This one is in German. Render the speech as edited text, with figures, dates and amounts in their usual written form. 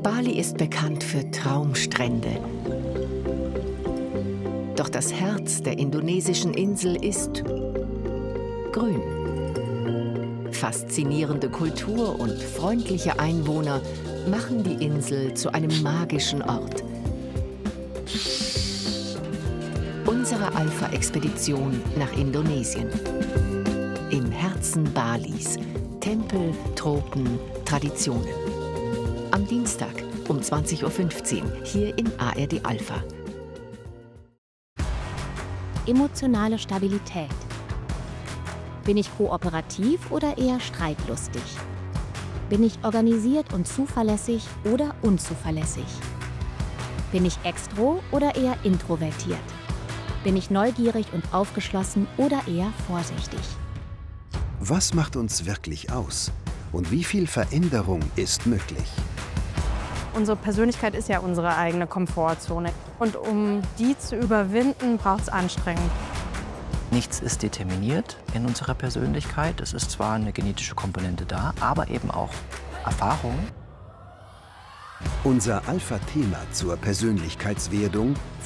Bali ist bekannt für Traumstrände. Doch das Herz der indonesischen Insel ist grün. Faszinierende Kultur und freundliche Einwohner machen die Insel zu einem magischen Ort. Unsere Alpha-Expedition nach Indonesien. Im Herzen Balis. Tempel, Tropen, Traditionen. Am Dienstag um 20:15 Uhr hier in ARD Alpha. Emotionale Stabilität. Bin ich kooperativ oder eher streitlustig? Bin ich organisiert und zuverlässig oder unzuverlässig? Bin ich extro oder eher introvertiert? Bin ich neugierig und aufgeschlossen oder eher vorsichtig? Was macht uns wirklich aus? Und wie viel Veränderung ist möglich? Unsere Persönlichkeit ist ja unsere eigene Komfortzone. Und um die zu überwinden, braucht es Anstrengung. Nichts ist determiniert in unserer Persönlichkeit. Es ist zwar eine genetische Komponente da, aber eben auch Erfahrung. Unser Alpha-Thema zur Persönlichkeitswerdung